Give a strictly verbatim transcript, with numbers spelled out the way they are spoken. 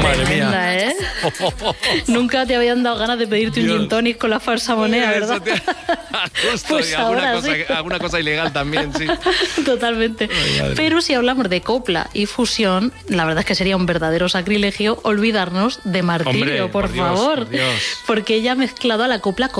Tremenda, ¿eh? Nunca te habían dado ganas de pedirte Dios. un gin tonic con la falsa moneda, ¿verdad? Te... Justo, pues alguna, ahora cosa, sí. alguna cosa ilegal también, sí. Totalmente. Ay, pero si hablamos de copla y fusión, la verdad es que sería un verdadero sacrilegio olvidarnos de Martirio, Hombre, por, por Dios, favor. por Dios. Porque ella ha mezclado a la copla con